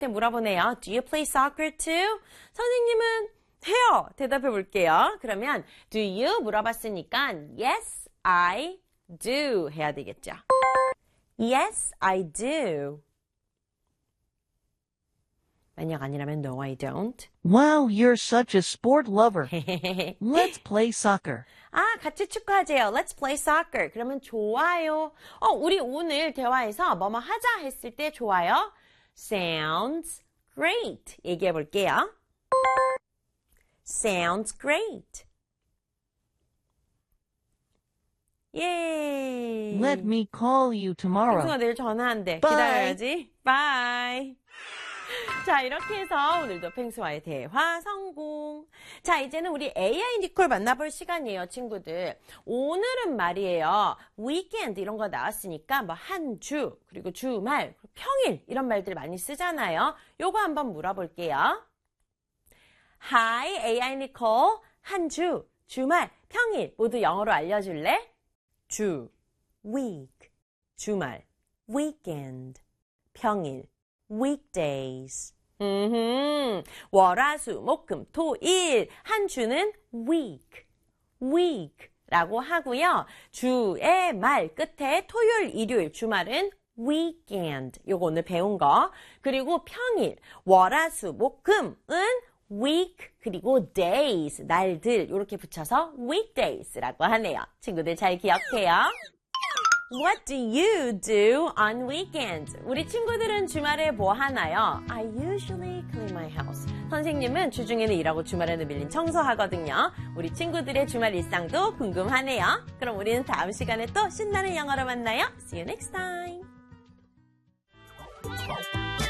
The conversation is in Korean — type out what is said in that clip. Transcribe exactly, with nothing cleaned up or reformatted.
때 물어보네요. Do you play soccer too? 선생님은 해요. 대답해 볼게요. 그러면 do you 물어봤으니까 yes, I do 해야 되겠죠. Yes, I do. 만약 아니라면 no, I don't. Wow, you're such a sport lover. Let's play soccer. 아, 같이 축구하재요. Let's play soccer. 그러면 좋아요. 어, 우리 오늘 대화에서 뭐뭐 하자 했을 때 좋아요. Sounds great. 얘기해 볼게요. Sounds great. 예. Let me call you tomorrow. 펭수가 내일 전화한대. Bye. 기다려야지. Bye. 자, 이렇게 해서 오늘도 펭수와의 대화 성공. 자, 이제는 우리 에이아이 니콜 만나볼 시간이에요, 친구들. 오늘은 말이에요. weekend 이런 거 나왔으니까 뭐 한 주, 그리고 주말, 평일 이런 말들 많이 쓰잖아요. 요거 한번 물어볼게요. Hi, 에이아이 니콜. 한 주, 주말, 평일 모두 영어로 알려줄래? 주, week, 주말, weekend, 평일, weekdays. 음흠. 월화수, 목금, 토, 일. 한 주는 week, week라고 하고요. 주의 말 끝에 토요일, 일요일, 주말은 weekend. 요거 오늘 배운 거. 그리고 평일, 월화수, 목금은 week 그리고 days, 날들 이렇게 붙여서 weekdays라고 하네요. 친구들 잘 기억해요. What do you do on weekends? 우리 친구들은 주말에 뭐 하나요? I usually clean my house. 선생님은 주중에는 일하고 주말에는 밀린 청소하거든요. 우리 친구들의 주말 일상도 궁금하네요. 그럼 우리는 다음 시간에 또 신나는 영어로 만나요. See you next time.